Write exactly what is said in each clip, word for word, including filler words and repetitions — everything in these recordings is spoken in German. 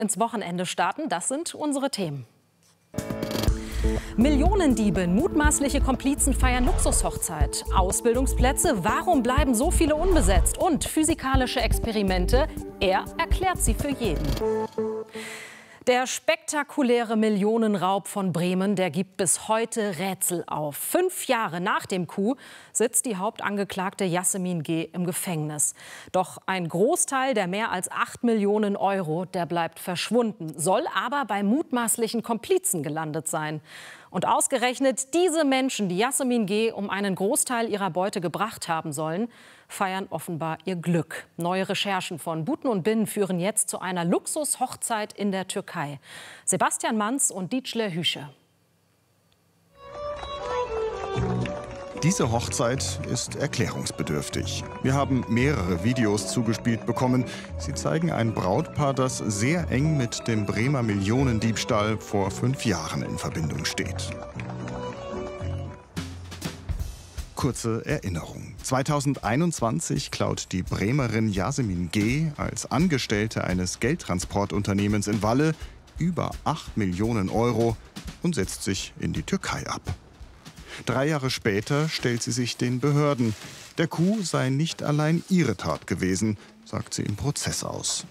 ins Wochenende starten. Das sind unsere Themen. Millionendiebe, mutmaßliche Komplizen feiern Luxushochzeit. Ausbildungsplätze, warum bleiben so viele unbesetzt? Und physikalische Experimente, er erklärt sie für jeden. Der spektakuläre Millionenraub von Bremen, der gibt bis heute Rätsel auf. Fünf Jahre nach dem Coup sitzt die Hauptangeklagte Yasemin G. im Gefängnis. Doch ein Großteil der mehr als acht Millionen Euro, der bleibt verschwunden, soll aber bei mutmaßlichen Komplizen gelandet sein. Und ausgerechnet diese Menschen, die Yasemin G. um einen Großteil ihrer Beute gebracht haben sollen, feiern offenbar ihr Glück. Neue Recherchen von Buten und Bin führen jetzt zu einer Luxushochzeit in der Türkei. Sebastian Manz und Dicle Hüsche. Diese Hochzeit ist erklärungsbedürftig. Wir haben mehrere Videos zugespielt bekommen. Sie zeigen ein Brautpaar, das sehr eng mit dem Bremer Millionendiebstahl vor fünf Jahren in Verbindung steht. Kurze Erinnerung. zweitausendeinundzwanzig klaut die Bremerin Yasemin G. als Angestellte eines Geldtransportunternehmens in Walle über acht Millionen Euro und setzt sich in die Türkei ab. Drei Jahre später stellt sie sich den Behörden. Der Coup sei nicht allein ihre Tat gewesen, sagt sie im Prozess aus.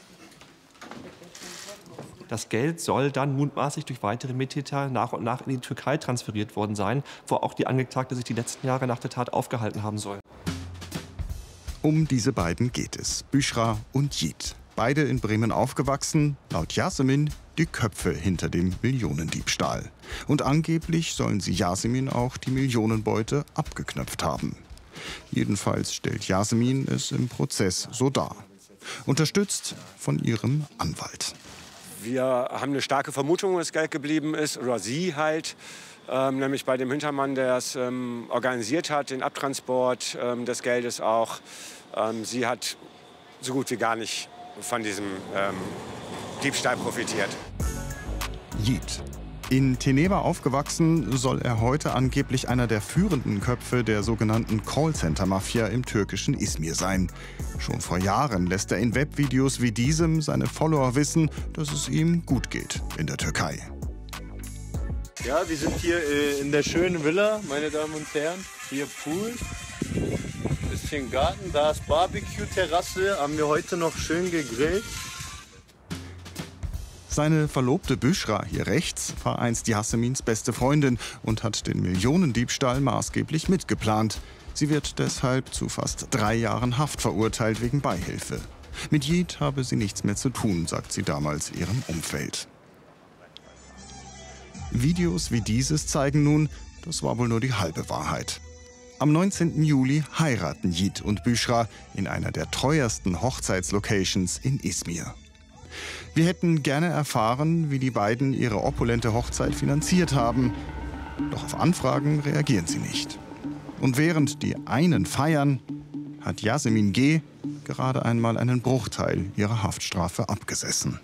Das Geld soll dann mutmaßlich durch weitere Mittäter nach und nach in die Türkei transferiert worden sein, wo auch die Angeklagte sich die letzten Jahre nach der Tat aufgehalten haben soll. Um diese beiden geht es, Büchra und Yiğit. Beide in Bremen aufgewachsen, laut Yasemin die Köpfe hinter dem Millionendiebstahl. Und angeblich sollen sie Yasemin auch die Millionenbeute abgeknöpft haben. Jedenfalls stellt Yasemin es im Prozess so dar. Unterstützt von ihrem Anwalt. Wir haben eine starke Vermutung, wo das Geld geblieben ist, oder sie halt, ähm, nämlich bei dem Hintermann, der es ähm, organisiert hat, den Abtransport ähm, des Geldes auch. Ähm, sie hat so gut wie gar nicht von diesem ähm, Diebstahl profitiert. Yiğit. In Teneva aufgewachsen, soll er heute angeblich einer der führenden Köpfe der sogenannten Callcenter-Mafia im türkischen Izmir sein. Schon vor Jahren lässt er in Webvideos wie diesem seine Follower wissen, dass es ihm gut geht in der Türkei. Ja, wir sind hier äh, in der schönen Villa, meine Damen und Herren. Hier Pool, bisschen Garten, da ist Barbecue-Terrasse, haben wir heute noch schön gegrillt. Seine Verlobte Büchra hier rechts war einst Yasemins beste Freundin und hat den Millionendiebstahl maßgeblich mitgeplant. Sie wird deshalb zu fast drei Jahren Haft verurteilt wegen Beihilfe. Mit Yiğit habe sie nichts mehr zu tun, sagt sie damals ihrem Umfeld. Videos wie dieses zeigen nun, das war wohl nur die halbe Wahrheit. Am neunzehnten Juli heiraten Yiğit und Büchra in einer der teuersten Hochzeitslocations in Izmir. Wir hätten gerne erfahren, wie die beiden ihre opulente Hochzeit finanziert haben. Doch auf Anfragen reagieren sie nicht. Und während die einen feiern, hat Yasemin G. gerade einmal einen Bruchteil ihrer Haftstrafe abgesessen.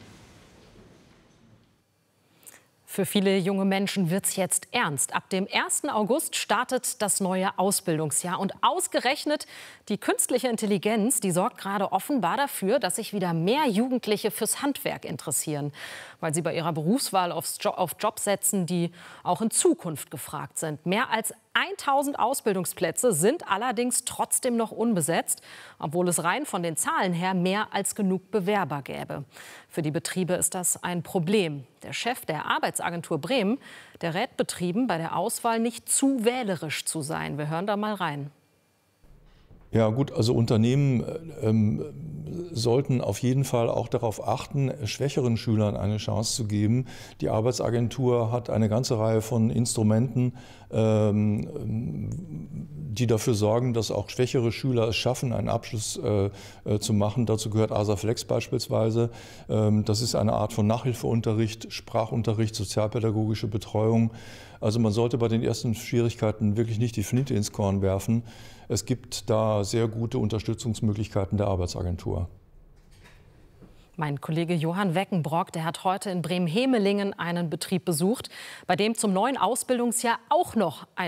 Für viele junge Menschen wird es jetzt ernst. Ab dem ersten August startet das neue Ausbildungsjahr. Und ausgerechnet die künstliche Intelligenz, die sorgt gerade offenbar dafür, dass sich wieder mehr Jugendliche fürs Handwerk interessieren. Weil sie bei ihrer Berufswahl aufs jo- auf Jobs setzen, die auch in Zukunft gefragt sind. Mehr als tausend Ausbildungsplätze sind allerdings trotzdem noch unbesetzt, obwohl es rein von den Zahlen her mehr als genug Bewerber gäbe. Für die Betriebe ist das ein Problem. Der Chef der Arbeitsagentur Bremen, der rät Betrieben bei der Auswahl nicht zu wählerisch zu sein. Wir hören da mal rein. Ja gut, also Unternehmen ähm, sollten auf jeden Fall auch darauf achten, schwächeren Schülern eine Chance zu geben. Die Arbeitsagentur hat eine ganze Reihe von Instrumenten, ähm, die dafür sorgen, dass auch schwächere Schüler es schaffen, einen Abschluss äh, äh, zu machen. Dazu gehört ASAFlex beispielsweise. Ähm, das ist eine Art von Nachhilfeunterricht, Sprachunterricht, sozialpädagogische Betreuung. Also man sollte bei den ersten Schwierigkeiten wirklich nicht die Flinte ins Korn werfen. Es gibt da sehr gute Unterstützungsmöglichkeiten der Arbeitsagentur. Mein Kollege Johann Weckenbrock, der hat heute in Bremen-Hemelingen einen Betrieb besucht, bei dem zum neuen Ausbildungsjahr auch noch ein Platz frei bleibt. Warum das so ist, das wollte er wissen.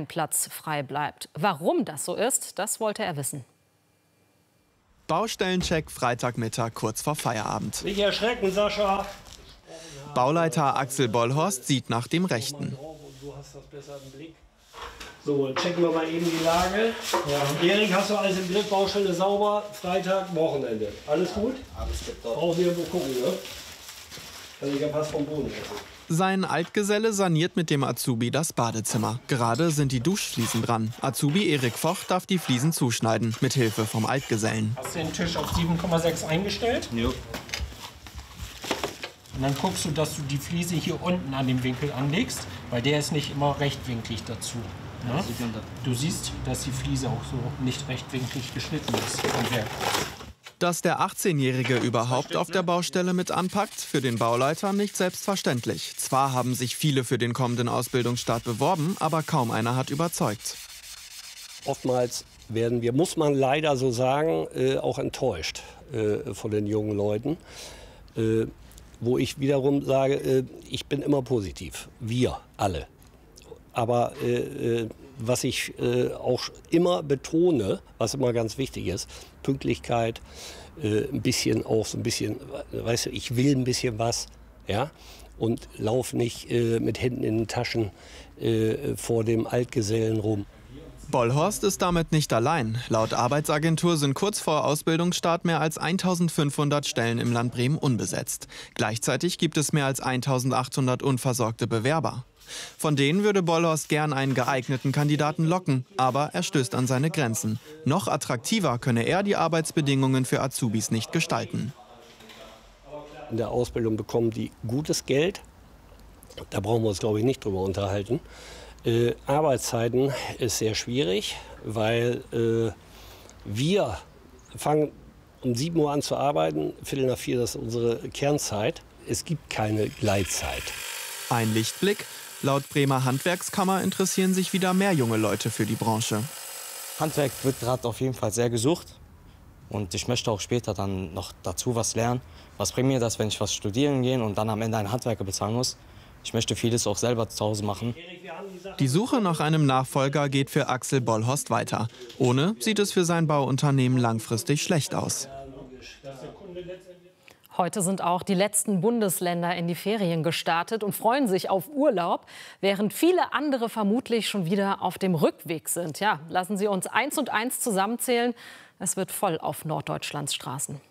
Baustellencheck Freitagmittag kurz vor Feierabend. Nicht erschrecken, Sascha. Bauleiter Axel Bollhorst sieht nach dem Rechten. Du hast das besser im Blick. So, dann checken wir mal eben die Lage. Ja. Erik, hast du alles im Griff? Baustelle sauber? Freitag, Wochenende. Alles gut? Alles gut. Brauchen wir irgendwo gucken, ne? Also ich hab was vom Boden essen. Sein Altgeselle saniert mit dem Azubi das Badezimmer. Gerade sind die Duschfliesen dran. Azubi Erik Voch darf die Fliesen zuschneiden, mit Hilfe vom Altgesellen. Hast du den Tisch auf sieben Komma sechs eingestellt? Ja. Und dann guckst du, dass du die Fliese hier unten an dem Winkel anlegst, weil der ist nicht immer rechtwinklig dazu. Ja? Du siehst, dass die Fliese auch so nicht rechtwinklig geschnitten ist. Dass der achtzehnjährige überhaupt auf der Baustelle mit anpackt, für den Bauleiter nicht selbstverständlich. Zwar haben sich viele für den kommenden Ausbildungsstart beworben, aber kaum einer hat überzeugt. Oftmals werden wir, muss man leider so sagen, äh, auch enttäuscht äh, von den jungen Leuten. Äh, wo ich wiederum sage, äh, ich bin immer positiv. Wir alle. Aber äh, was ich äh, auch immer betone, was immer ganz wichtig ist, Pünktlichkeit, äh, ein bisschen auch so ein bisschen, weißt du, ich will ein bisschen was, ja, und lauf nicht äh, mit Händen in den Taschen äh, vor dem Altgesellen rum. Bollhorst ist damit nicht allein. Laut Arbeitsagentur sind kurz vor Ausbildungsstart mehr als eintausendfünfhundert Stellen im Land Bremen unbesetzt. Gleichzeitig gibt es mehr als eintausendachthundert unversorgte Bewerber. Von denen würde Bollhorst gern einen geeigneten Kandidaten locken, aber er stößt an seine Grenzen. Noch attraktiver könne er die Arbeitsbedingungen für Azubis nicht gestalten. In der Ausbildung bekommen die gutes Geld. Da brauchen wir uns, glaube ich, nicht drüber unterhalten. Äh, Arbeitszeiten ist sehr schwierig, weil äh, wir fangen um sieben Uhr an zu arbeiten, Viertel nach vier, das ist unsere Kernzeit. Es gibt keine Gleitzeit. Ein Lichtblick. Laut Bremer Handwerkskammer interessieren sich wieder mehr junge Leute für die Branche. Handwerk wird gerade auf jeden Fall sehr gesucht. Und ich möchte auch später dann noch dazu was lernen. Was bringt mir das, wenn ich was studieren gehe und dann am Ende einen Handwerker bezahlen muss? Ich möchte vieles auch selber zu Hause machen. Die Suche nach einem Nachfolger geht für Axel Bollhorst weiter. Ohne sieht es für sein Bauunternehmen langfristig schlecht aus. Heute sind auch die letzten Bundesländer in die Ferien gestartet und freuen sich auf Urlaub, während viele andere vermutlich schon wieder auf dem Rückweg sind. Ja, lassen Sie uns eins und eins zusammenzählen. Es wird voll auf Norddeutschlands Straßen.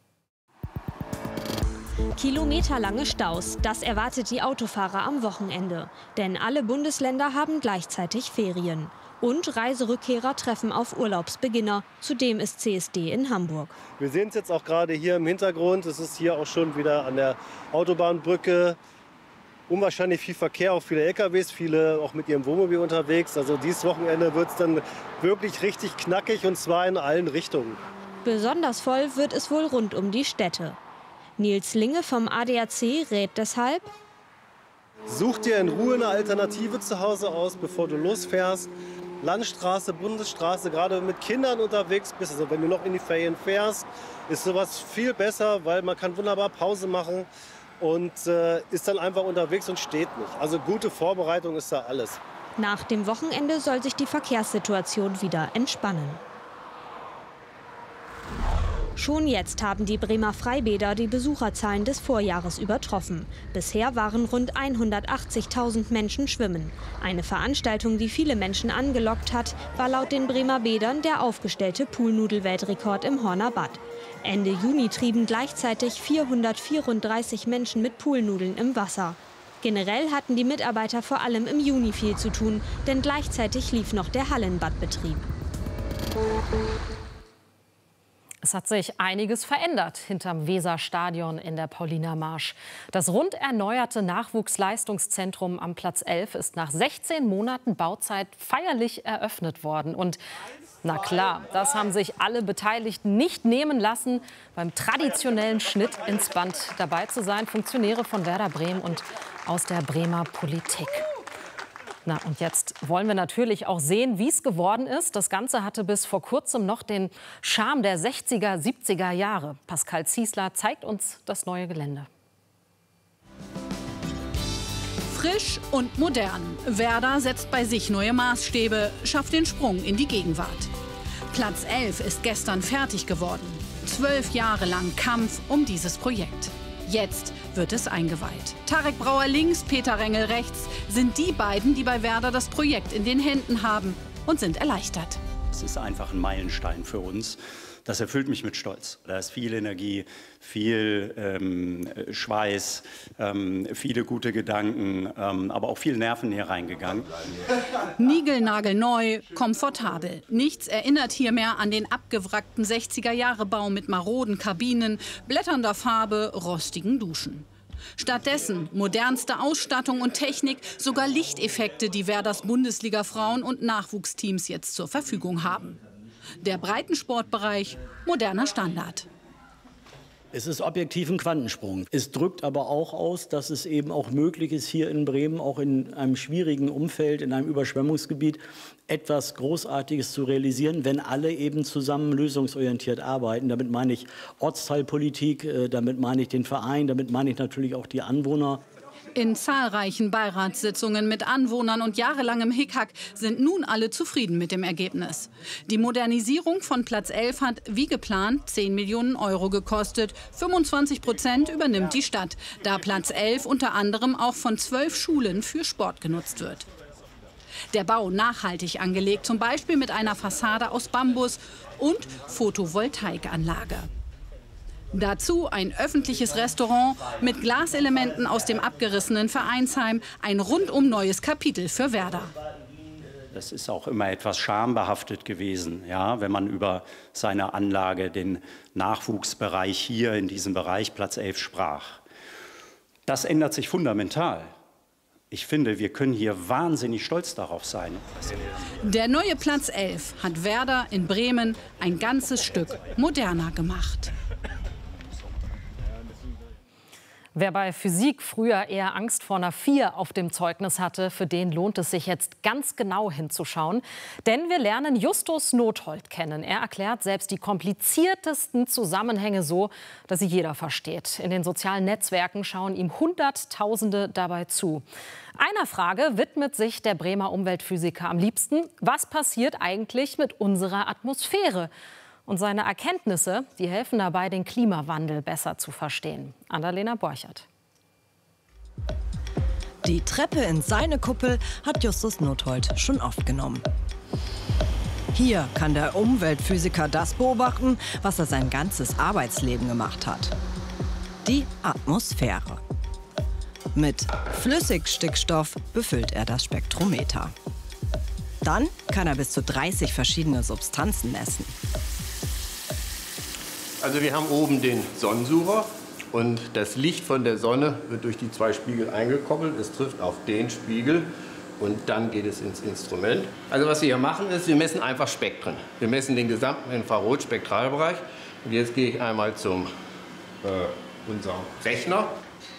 Kilometerlange Staus, das erwartet die Autofahrer am Wochenende. Denn alle Bundesländer haben gleichzeitig Ferien. Und Reiserückkehrer treffen auf Urlaubsbeginner. Zudem ist C S D in Hamburg. Wir sehen es jetzt auch gerade hier im Hintergrund. Es ist hier auch schon wieder an der Autobahnbrücke. Unwahrscheinlich viel Verkehr, auch viele L K Ws, viele auch mit ihrem Wohnmobil unterwegs. Also dieses Wochenende wird es dann wirklich richtig knackig, und zwar in allen Richtungen. Besonders voll wird es wohl rund um die Städte. Nils Linge vom A D A C rät deshalb: Such dir in Ruhe eine Alternative zu Hause aus, bevor du losfährst. Landstraße, Bundesstraße, gerade mit Kindern unterwegs bist, also wenn du noch in die Ferien fährst, ist sowas viel besser, weil man kann wunderbar Pause machen und äh, ist dann einfach unterwegs und steht nicht. Also gute Vorbereitung ist da alles. Nach dem Wochenende soll sich die Verkehrssituation wieder entspannen. Schon jetzt haben die Bremer Freibäder die Besucherzahlen des Vorjahres übertroffen. Bisher waren rund hundertachtzigtausend Menschen schwimmen. Eine Veranstaltung, die viele Menschen angelockt hat, war laut den Bremer Bädern der aufgestellte Poolnudel-Weltrekord im Horner Bad. Ende Juni trieben gleichzeitig vierhundertvierunddreißig Menschen mit Poolnudeln im Wasser. Generell hatten die Mitarbeiter vor allem im Juni viel zu tun, denn gleichzeitig lief noch der Hallenbadbetrieb. Es hat sich einiges verändert hinterm Weserstadion in der Pauliner-Marsch. Das rund erneuerte Nachwuchsleistungszentrum am Platz elf ist nach sechzehn Monaten Bauzeit feierlich eröffnet worden. Und na klar, das haben sich alle Beteiligten nicht nehmen lassen, beim traditionellen Schnitt ins Band dabei zu sein. Funktionäre von Werder Bremen und aus der Bremer Politik. Na, und jetzt wollen wir natürlich auch sehen, wie es geworden ist. Das Ganze hatte bis vor kurzem noch den Charme der sechziger, siebziger Jahre. Pascal Ziesler zeigt uns das neue Gelände. Frisch und modern. Werder setzt bei sich neue Maßstäbe, schafft den Sprung in die Gegenwart. Platz elf ist gestern fertig geworden. Zwölf Jahre lang Kampf um dieses Projekt. Jetzt wird es eingeweiht. Tarek Brauer links, Peter Rengel rechts sind die beiden, die bei Werder das Projekt in den Händen haben und sind erleichtert. Es ist einfach ein Meilenstein für uns. Das erfüllt mich mit Stolz. Da ist viel Energie, viel ähm, Schweiß, ähm, viele gute Gedanken, ähm, aber auch viel Nerven hier reingegangen. Niegelnagelneu, komfortabel. Nichts erinnert hier mehr an den abgewrackten sechziger-Jahre-Bau mit maroden Kabinen, blätternder Farbe, rostigen Duschen. Stattdessen modernste Ausstattung und Technik, sogar Lichteffekte, die Werders Bundesliga-Frauen- und Nachwuchsteams jetzt zur Verfügung haben. Der Breitensportbereich, moderner Standard. Es ist objektiv ein Quantensprung. Es drückt aber auch aus, dass es eben auch möglich ist, hier in Bremen, auch in einem schwierigen Umfeld, in einem Überschwemmungsgebiet, etwas Großartiges zu realisieren, wenn alle eben zusammen lösungsorientiert arbeiten. Damit meine ich Ortsteilpolitik, damit meine ich den Verein, damit meine ich natürlich auch die Anwohner. In zahlreichen Beiratssitzungen mit Anwohnern und jahrelangem Hickhack sind nun alle zufrieden mit dem Ergebnis. Die Modernisierung von Platz elf hat, wie geplant, zehn Millionen Euro gekostet. fünfundzwanzig Prozent übernimmt die Stadt, da Platz elf unter anderem auch von zwölf Schulen für Sport genutzt wird. Der Bau nachhaltig angelegt, zum Beispiel mit einer Fassade aus Bambus und Photovoltaikanlage. Dazu ein öffentliches Restaurant mit Glaselementen aus dem abgerissenen Vereinsheim. Ein rundum neues Kapitel für Werder. Das ist auch immer etwas schambehaftet gewesen, ja, wenn man über seine Anlage, den Nachwuchsbereich hier in diesem Bereich Platz elf sprach. Das ändert sich fundamental. Ich finde, wir können hier wahnsinnig stolz darauf sein. Der neue Platz elf hat Werder in Bremen ein ganzes Stück moderner gemacht. Wer bei Physik früher eher Angst vor einer vier auf dem Zeugnis hatte, für den lohnt es sich jetzt ganz genau hinzuschauen. Denn wir lernen Justus Nothold kennen. Er erklärt selbst die kompliziertesten Zusammenhänge so, dass sie jeder versteht. In den sozialen Netzwerken schauen ihm Hunderttausende dabei zu. Einer Frage widmet sich der Bremer Umweltphysiker am liebsten: Was passiert eigentlich mit unserer Atmosphäre? Und seine Erkenntnisse, die helfen dabei, den Klimawandel besser zu verstehen. Annalena Borchert. Die Treppe in seine Kuppel hat Justus Nothold schon oft genommen. Hier kann der Umweltphysiker das beobachten, was er sein ganzes Arbeitsleben gemacht hat. Die Atmosphäre. Mit Flüssigstickstoff befüllt er das Spektrometer. Dann kann er bis zu dreißig verschiedene Substanzen messen. Also wir haben oben den Sonnensucher und das Licht von der Sonne wird durch die zwei Spiegel eingekoppelt. Es trifft auf den Spiegel und dann geht es ins Instrument. Also was wir hier machen ist, wir messen einfach Spektren. Wir messen den gesamten Infrarotspektralbereich. Und jetzt gehe ich einmal zum äh, unserem Rechner.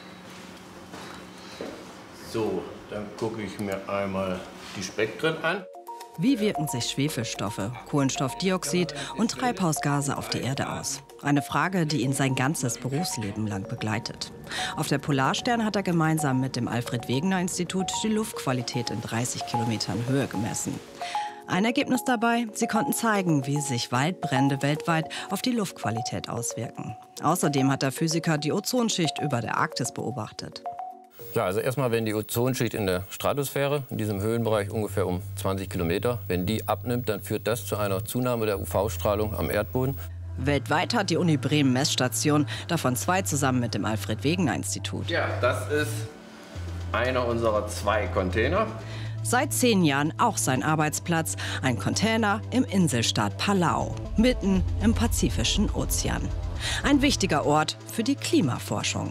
So, dann gucke ich mir einmal die Spektren an. Wie wirken sich Schwefelstoffe, Kohlenstoffdioxid und Treibhausgase auf die Erde aus? Eine Frage, die ihn sein ganzes Berufsleben lang begleitet. Auf der Polarstern hat er gemeinsam mit dem Alfred-Wegener-Institut die Luftqualität in dreißig Kilometern Höhe gemessen. Ein Ergebnis dabei: Sie konnten zeigen, wie sich Waldbrände weltweit auf die Luftqualität auswirken. Außerdem hat der Physiker die Ozonschicht über der Arktis beobachtet. Ja, also erstmal, wenn die Ozonschicht in der Stratosphäre, in diesem Höhenbereich ungefähr um zwanzig Kilometer, wenn die abnimmt, dann führt das zu einer Zunahme der U V-Strahlung am Erdboden. Weltweit hat die Uni Bremen Messstationen, davon zwei zusammen mit dem Alfred-Wegener-Institut. Ja, das ist einer unserer zwei Container. Seit zehn Jahren auch sein Arbeitsplatz, ein Container im Inselstaat Palau, mitten im Pazifischen Ozean. Ein wichtiger Ort für die Klimaforschung.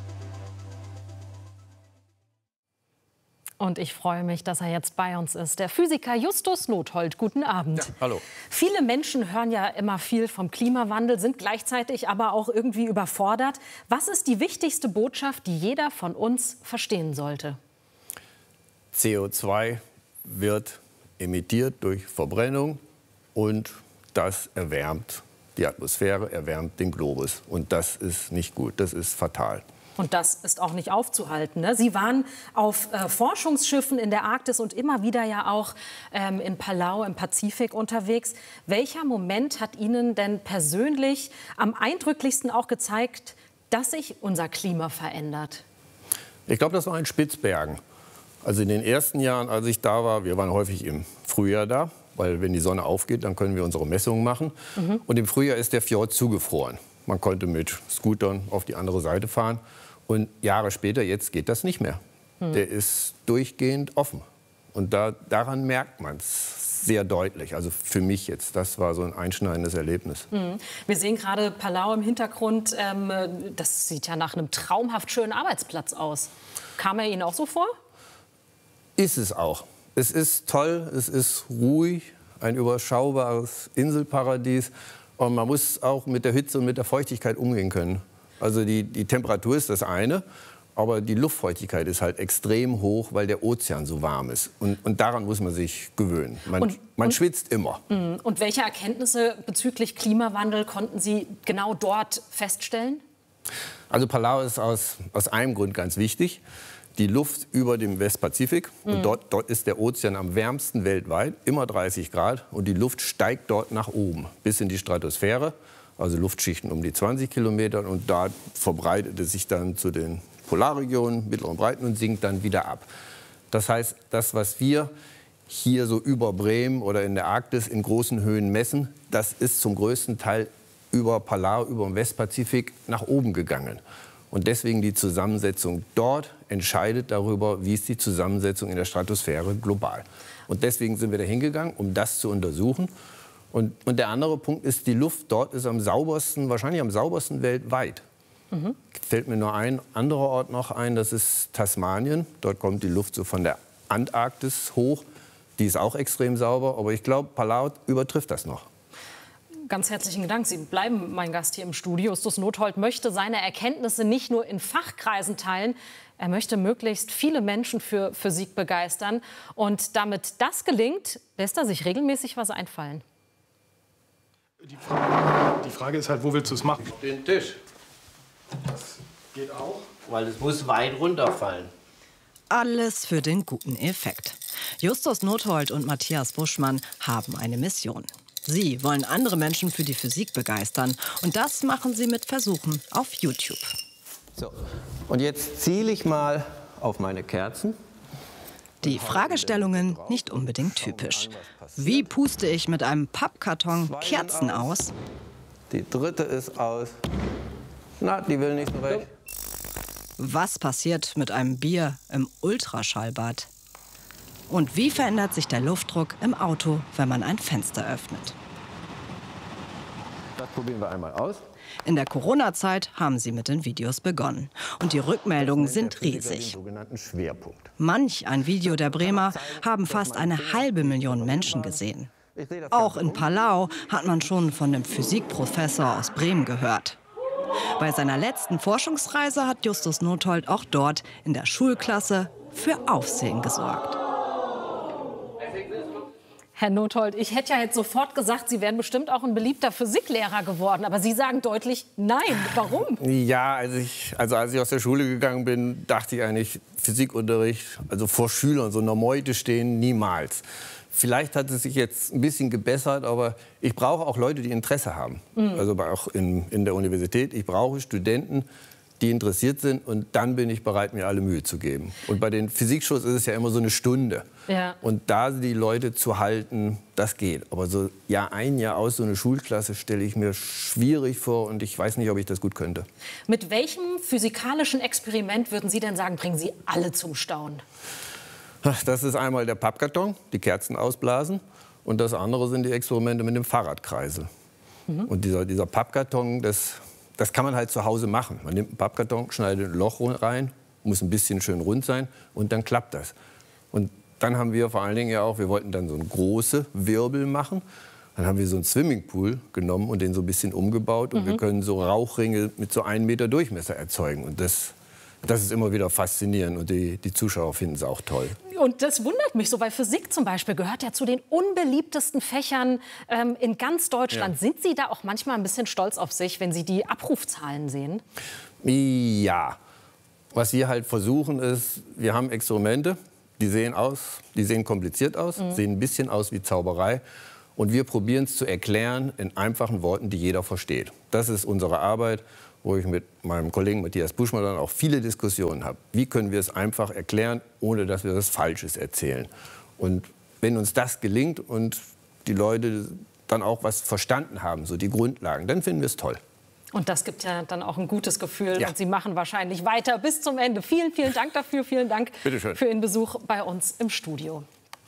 Und ich freue mich, dass er jetzt bei uns ist. Der Physiker Justus Nothold. Guten Abend. Ja, hallo. Viele Menschen hören ja immer viel vom Klimawandel, sind gleichzeitig aber auch irgendwie überfordert. Was ist die wichtigste Botschaft, die jeder von uns verstehen sollte? C O zwei wird emittiert durch Verbrennung und das erwärmt die Atmosphäre, erwärmt den Globus. Und das ist nicht gut, das ist fatal. Und das ist auch nicht aufzuhalten, ne? Sie waren auf äh, Forschungsschiffen in der Arktis und immer wieder ja auch ähm, in Palau im Pazifik unterwegs. Welcher Moment hat Ihnen denn persönlich am eindrücklichsten auch gezeigt, dass sich unser Klima verändert? Ich glaube, das war in Spitzbergen. Also in den ersten Jahren, als ich da war, wir waren häufig im Frühjahr da, weil wenn die Sonne aufgeht, dann können wir unsere Messungen machen. Mhm. Und im Frühjahr ist der Fjord zugefroren. Man konnte mit Scootern auf die andere Seite fahren. Und Jahre später, jetzt geht das nicht mehr. Mhm. Der ist durchgehend offen. Und da, daran merkt man es sehr deutlich. Also für mich jetzt, das war so ein einschneidendes Erlebnis. Mhm. Wir sehen gerade Palau im Hintergrund. Ähm, das sieht ja nach einem traumhaft schönen Arbeitsplatz aus. Kam er Ihnen auch so vor? Ist es auch. Es ist toll, es ist ruhig, ein überschaubares Inselparadies. Und man muss auch mit der Hitze und mit der Feuchtigkeit umgehen können. Also die, die Temperatur ist das eine, aber die Luftfeuchtigkeit ist halt extrem hoch, weil der Ozean so warm ist. Und, und daran muss man sich gewöhnen. Man, und, man und, schwitzt immer. Und welche Erkenntnisse bezüglich Klimawandel konnten Sie genau dort feststellen? Also Palau ist aus, aus einem Grund ganz wichtig. Die Luft über dem Westpazifik. Mhm. Und dort, dort ist der Ozean am wärmsten weltweit, immer dreißig Grad. Und die Luft steigt dort nach oben, bis in die Stratosphäre. Also Luftschichten um die zwanzig Kilometer. Und da verbreitet es sich dann zu den Polarregionen, mittleren Breiten und sinkt dann wieder ab. Das heißt, das, was wir hier so über Bremen oder in der Arktis in großen Höhen messen, das ist zum größten Teil über Palau, über den Westpazifik nach oben gegangen. Und deswegen die Zusammensetzung dort entscheidet darüber, wie ist die Zusammensetzung in der Stratosphäre global. Und deswegen sind wir da hingegangen, um das zu untersuchen. Und, und der andere Punkt ist, die Luft dort ist am saubersten, wahrscheinlich am saubersten weltweit. Mhm. Fällt mir nur ein anderer Ort noch ein, das ist Tasmanien. Dort kommt die Luft so von der Antarktis hoch. Die ist auch extrem sauber, aber ich glaube, Palau übertrifft das noch. Ganz herzlichen Dank. Sie bleiben mein Gast hier im Studio. Justus Nothold möchte seine Erkenntnisse nicht nur in Fachkreisen teilen. Er möchte möglichst viele Menschen für Physik begeistern. Und damit das gelingt, lässt er sich regelmäßig was einfallen. Die Frage, die Frage ist halt, wo willst du es machen? Den Tisch. Das geht auch. Weil es muss weit runterfallen. Alles für den guten Effekt. Justus Nothold und Matthias Buschmann haben eine Mission. Sie wollen andere Menschen für die Physik begeistern. Und das machen sie mit Versuchen auf YouTube. So, und jetzt ziele ich mal auf meine Kerzen. Die Fragestellungen nicht unbedingt typisch. Wie puste ich mit einem Pappkarton Kerzen aus? Die dritte ist aus. Na, die will nicht so recht. Was passiert mit einem Bier im Ultraschallbad? Und wie verändert sich der Luftdruck im Auto, wenn man ein Fenster öffnet? Das probieren wir einmal aus. In der Corona-Zeit haben sie mit den Videos begonnen. Und die Rückmeldungen sind riesig. Manch ein Video der Bremer haben fast eine halbe Million Menschen gesehen. Auch in Palau hat man schon von dem Physikprofessor aus Bremen gehört. Bei seiner letzten Forschungsreise hat Justus Nothold auch dort in der Schulklasse für Aufsehen gesorgt. Herr Nothold, ich hätte ja jetzt sofort gesagt, Sie wären bestimmt auch ein beliebter Physiklehrer geworden. Aber Sie sagen deutlich nein. Warum? Ja, als ich, also als ich aus der Schule gegangen bin, dachte ich eigentlich, Physikunterricht, also vor Schülern, so in der Meute stehen, niemals. Vielleicht hat es sich jetzt ein bisschen gebessert, aber ich brauche auch Leute, die Interesse haben. Mhm. Also auch in, in der Universität. Ich brauche Studenten, die interessiert sind, und dann bin ich bereit, mir alle Mühe zu geben. Und bei den Physikshows ist es ja immer so eine Stunde. Ja. Und da die Leute zu halten, das geht. Aber so Jahr ein, Jahr aus, so eine Schulklasse stelle ich mir schwierig vor, und ich weiß nicht, ob ich das gut könnte. Mit welchem physikalischen Experiment würden Sie denn sagen, bringen Sie alle zum Staunen? Das ist einmal der Pappkarton, die Kerzen ausblasen. Und das andere sind die Experimente mit dem Fahrradkreisel. Mhm. Und dieser, dieser Pappkarton, das... Das kann man halt zu Hause machen. Man nimmt einen Pappkarton, schneidet ein Loch rein, muss ein bisschen schön rund sein, und dann klappt das. Und dann haben wir vor allen Dingen ja auch, wir wollten dann so einen großen Wirbel machen. Dann haben wir so einen Swimmingpool genommen und den so ein bisschen umgebaut. Und mhm. wir können so Rauchringe mit so einem Meter Durchmesser erzeugen. Und das, das ist immer wieder faszinierend. Und die, die Zuschauer finden es auch toll. Und das wundert mich so, weil Physik zum Beispiel gehört ja zu den unbeliebtesten Fächern ähm, in ganz Deutschland. Ja. Sind Sie da auch manchmal ein bisschen stolz auf sich, wenn Sie die Abrufzahlen sehen? Ja, Was wir halt versuchen ist, wir haben Experimente, die sehen aus, die sehen kompliziert aus, mhm. sehen ein bisschen aus wie Zauberei. Und wir probieren es zu erklären in einfachen Worten, die jeder versteht. Das ist unsere Arbeit, wo ich mit meinem Kollegen Matthias Buschmann dann auch viele Diskussionen habe. Wie können wir es einfach erklären, ohne dass wir was Falsches erzählen? Und wenn uns das gelingt und die Leute dann auch was verstanden haben, so die Grundlagen, dann finden wir es toll. Und das gibt ja dann auch ein gutes Gefühl. Ja. Und Sie machen wahrscheinlich weiter bis zum Ende. Vielen, vielen Dank dafür. Vielen Dank für Ihren Besuch bei uns im Studio.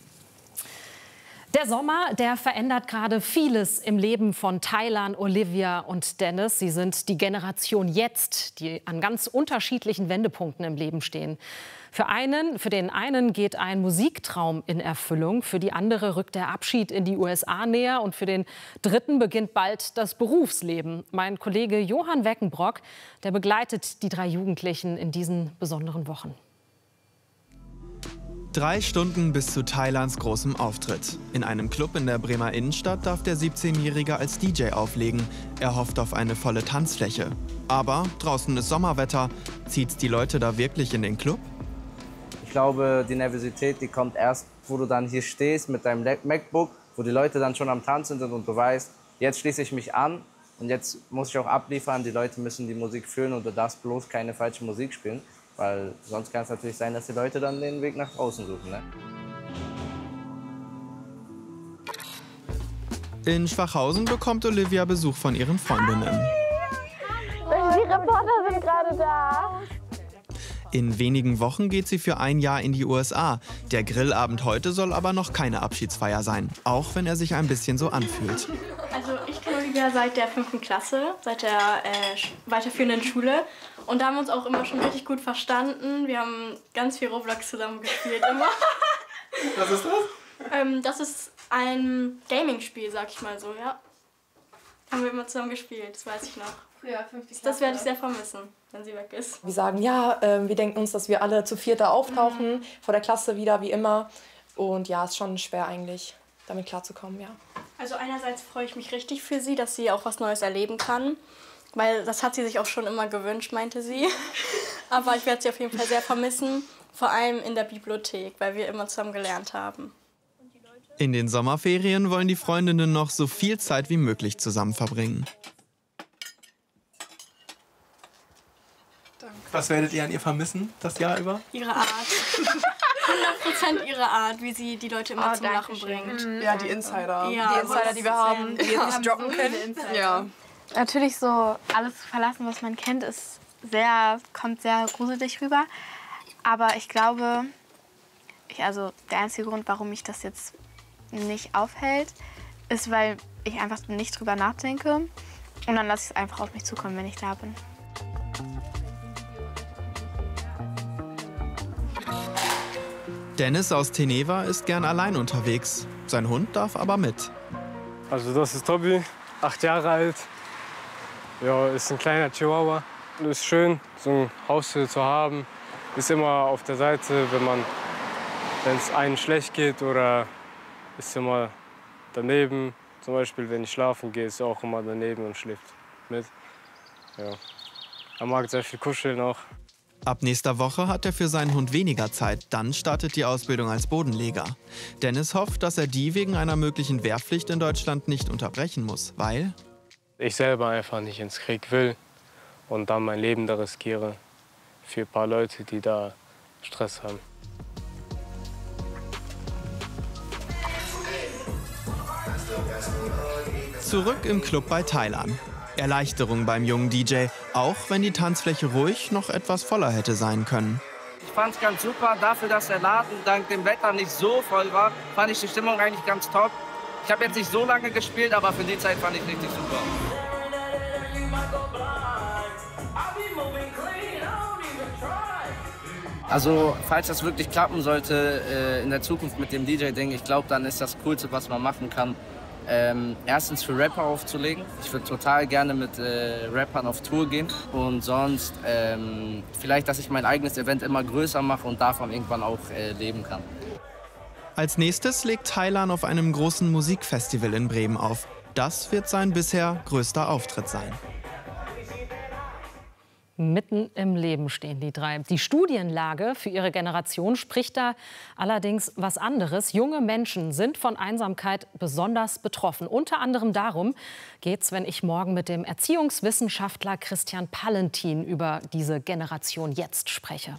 Der Sommer, der verändert gerade vieles im Leben von Taylan, Olivia und Dennis. Sie sind die Generation jetzt, die an ganz unterschiedlichen Wendepunkten im Leben stehen. Für einen, für den einen geht ein Musiktraum in Erfüllung, für die andere rückt der Abschied in die U S A näher und für den dritten beginnt bald das Berufsleben. Mein Kollege Johann Weckenbrock, der begleitet die drei Jugendlichen in diesen besonderen Wochen. Drei Stunden bis zu Taylans großem Auftritt. In einem Club in der Bremer Innenstadt darf der siebzehnjährige als D J auflegen. Er hofft auf eine volle Tanzfläche. Aber draußen ist Sommerwetter. Zieht's die Leute da wirklich in den Club? Ich glaube, die Nervosität, die kommt erst, wo du dann hier stehst mit deinem MacBook, wo die Leute dann schon am Tanzen sind und du weißt, jetzt schließe ich mich an und jetzt muss ich auch abliefern. Die Leute müssen die Musik fühlen und du darfst bloß keine falsche Musik spielen. Weil sonst kann es natürlich sein, dass die Leute dann den Weg nach draußen suchen. Ne? In Schwachhausen bekommt Olivia Besuch von ihren Freundinnen. Die Reporter sind gerade da. In wenigen Wochen geht sie für ein Jahr in die U S A. Der Grillabend heute soll aber noch keine Abschiedsfeier sein, auch wenn er sich ein bisschen so anfühlt. Also ich kenne Olivia seit der fünften Klasse, seit der äh, weiterführenden Schule. Und da haben wir uns auch immer schon richtig gut verstanden. Wir haben ganz viel Roblox zusammen gespielt immer. Was ist das? ähm, das ist ein Gaming-Spiel, sag ich mal so, ja. Haben wir immer zusammen gespielt, das weiß ich noch. Früher, fünfte Klasse. Das werde ich sehr vermissen, wenn sie weg ist. Wir sagen, ja, äh, wir denken uns, dass wir alle zu viert da auftauchen, mhm. vor der Klasse wieder, wie immer. Und ja, ist schon schwer eigentlich, damit klarzukommen, ja. Also einerseits freue ich mich richtig für sie, dass sie auch was Neues erleben kann. Weil das hat sie sich auch schon immer gewünscht, meinte sie. Aber ich werde sie auf jeden Fall sehr vermissen, vor allem in der Bibliothek, weil wir immer zusammen gelernt haben. In den Sommerferien wollen die Freundinnen noch so viel Zeit wie möglich zusammen verbringen. Was werdet ihr an ihr vermissen, das Jahr über? Ihre Art. hundert Prozent ihre Art, wie sie die Leute immer oh, zum Lachen bringt. Ja, die Insider. Ja, die Insider, die wir haben, die jetzt nicht droppen können. Ja. Natürlich so alles zu verlassen, was man kennt, ist sehr, kommt sehr gruselig rüber. Aber ich glaube, ich, also der einzige Grund, warum mich das jetzt nicht aufhält, ist, weil ich einfach nicht drüber nachdenke. Und dann lasse ich es einfach auf mich zukommen, wenn ich da bin. Dennis aus Teneva ist gern allein unterwegs. Sein Hund darf aber mit. Also das ist Tobi, acht Jahre alt. Ja, ist ein kleiner Chihuahua. Ist schön, so ein Haustier zu haben. Ist immer auf der Seite, wenn man, wenn es einem schlecht geht oder ist immer daneben. Zum Beispiel, wenn ich schlafen gehe, ist er auch immer daneben und schläft mit. Ja. Er mag sehr viel kuscheln auch. Ab nächster Woche hat er für seinen Hund weniger Zeit. Dann startet die Ausbildung als Bodenleger. Dennis hofft, dass er die wegen einer möglichen Wehrpflicht in Deutschland nicht unterbrechen muss, weil ich selber einfach nicht ins Krieg will und dann mein Leben da riskiere für ein paar Leute, die da Stress haben. Zurück im Club bei Taylan. Erleichterung beim jungen D J, auch wenn die Tanzfläche ruhig noch etwas voller hätte sein können. Ich fand es ganz super, dafür, dass der Laden dank dem Wetter nicht so voll war, fand ich die Stimmung eigentlich ganz top. Ich habe jetzt nicht so lange gespielt, aber für die Zeit fand ich richtig super. Also, falls das wirklich klappen sollte äh, in der Zukunft mit dem D J-Ding, ich glaube, dann ist das Coolste, was man machen kann, ähm, erstens für Rapper aufzulegen. Ich würde total gerne mit äh, Rappern auf Tour gehen. Und sonst ähm, vielleicht, dass ich mein eigenes Event immer größer mache und davon irgendwann auch äh, leben kann. Als nächstes legt Taylan auf einem großen Musikfestival in Bremen auf. Das wird sein bisher größter Auftritt sein. Mitten im Leben stehen die drei. Die Studienlage für ihre Generation spricht da allerdings was anderes. Junge Menschen sind von Einsamkeit besonders betroffen. Unter anderem darum geht es, wenn ich morgen mit dem Erziehungswissenschaftler Christian Pallentin über diese Generation jetzt spreche.